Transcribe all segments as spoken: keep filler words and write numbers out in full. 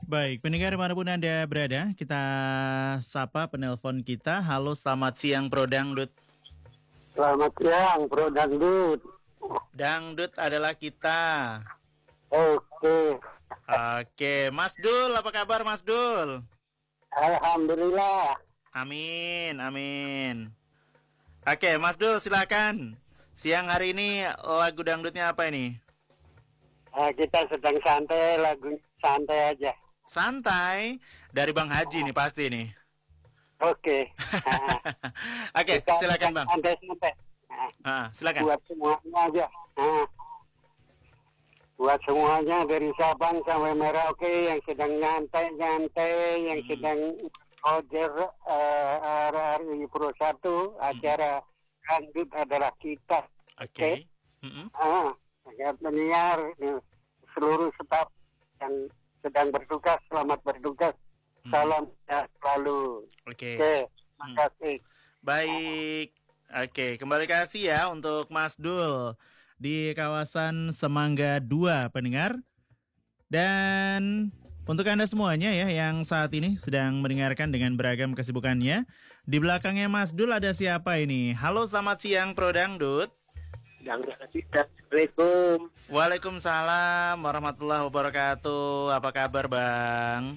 Baik, pendengar dimanapun Anda berada, kita sapa penelpon kita. Halo, selamat siang Bro Dangdut. Selamat siang Bro Dangdut. Dangdut adalah kita. Oke. Oke, Mas Dul, apa kabar Mas Dul? Alhamdulillah. Amin, amin. Oke, Mas Dul silakan. Siang hari ini lagu dangdutnya apa ini? Nah, kita sedang santai, lagu santai aja. Santai dari Bang Haji nih pasti nih. Oke. Nah, Oke, silakan Bang. Santai-santai. Nah, Ah, silakan. buat semuanya aja. Nah, buat semuanya dari Sabang sampai Merauke yang sedang nyantai-nyantai, yang Hmm. sedang order uh, R R I Pro satu, acara dangdut adalah kita. Oke. Mm-mm. Ah, agar penyiar eh, seluruh staf yang sedang bertugas, selamat bertugas. Hmm. Salam sehat selalu. Oke. Oke, Hmm. terima kasih. Baik. Oke, kembali kasih ya untuk Mas Dul di kawasan Semangga dua, pendengar. Dan untuk Anda semuanya ya yang saat ini sedang mendengarkan dengan beragam kesibukannya, di belakangnya Mas Dul ada siapa ini? Halo, selamat siang Pro Dangdut. Assalamualaikum. Waalaikumsalam warahmatullahi wabarakatuh. Apa kabar Bang?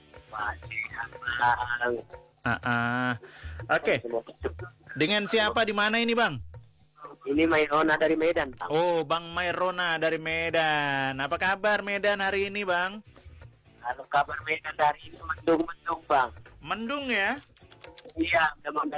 Bang. Ah, ah. Oke. Dengan siapa di mana ini Bang? Ini Mairona dari Medan, Bang. Oh, Bang Mairona dari Medan. Apa kabar Medan hari ini Bang? Kalau kabar Medan dari ini mendung-mendung, Bang. Mendung ya? Iya, udah